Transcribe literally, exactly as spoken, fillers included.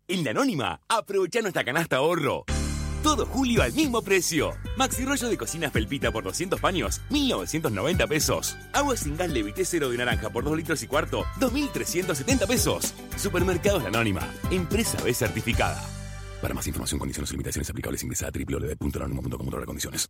En La Anónima, aprovecha nuestra canasta ahorro. Todo julio al mismo precio. Maxi rollo de cocina felpita por doscientos paños, mil novecientos noventa pesos. Agua sin gas Levité cero de naranja por dos litros y cuarto, dos mil trescientos setenta pesos. Supermercados La Anónima, empresa B certificada. Para más información, condiciones y limitaciones aplicables, ingresa a doble u doble u doble u punto la anónima punto com condiciones.